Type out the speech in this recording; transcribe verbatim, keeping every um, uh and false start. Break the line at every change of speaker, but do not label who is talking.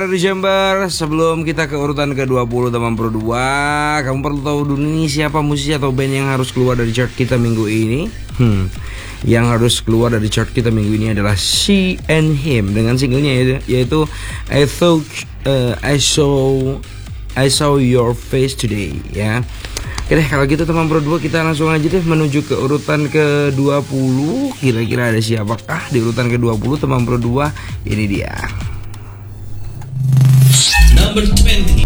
Dari Jember, sebelum kita ke urutan ke dua puluh teman Pro dua, kamu perlu tahu dulu nih siapa musisi atau band yang harus keluar dari chart kita minggu ini. Hmm, yang harus keluar dari chart kita minggu ini adalah She and Him dengan singlenya yaitu I Thought uh, I Saw I Saw Your Face Today, ya. Oke deh, kalau gitu teman Pro dua, kita langsung aja deh menuju ke urutan ke dua puluh. Kira-kira ada siapakah di urutan ke dua puluh teman Pro dua? Ini dia.
Number twenty.